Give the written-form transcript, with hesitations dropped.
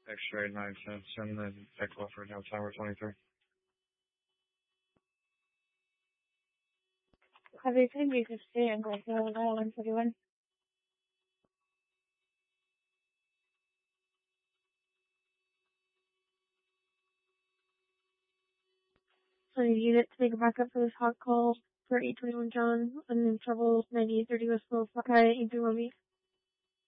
X-ray 910, and then Echo for now, Tower 23. Have they said you could stay and go to 141? So you need it to make a backup for this hot call for 821 John, and then trouble 9830 West Flow, Hawkeye 831B.